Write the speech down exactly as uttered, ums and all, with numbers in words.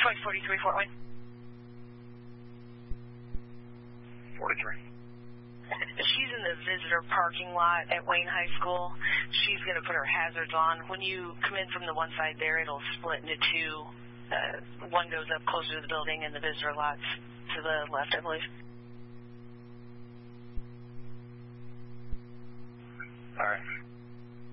Choice forty-three, Fort Wayne. forty-three. She's in the visitor parking lot at Wayne High School. She's going to put her hazards on. When you come in from the one side there, it'll split into two. Uh, one goes up closer to the building and the visitor lot's to the left, I believe. All right.